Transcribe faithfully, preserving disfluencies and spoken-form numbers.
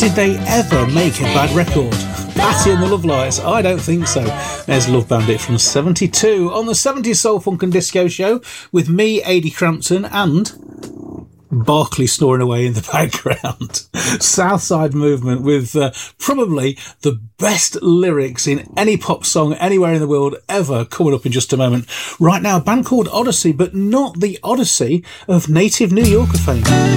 did they ever make a bad record? Patty and the Lovelights? I don't think so. There's Love Bandit from seventy-two on the seventies Soul Funk and Disco Show with me, Ady Crampton, and Barclay snoring away in the background. Southside Movement with uh, probably the best lyrics in any pop song anywhere in the world ever, coming up in just a moment. Right now, a band called Odyssey, but not the Odyssey of native New Yorker fame.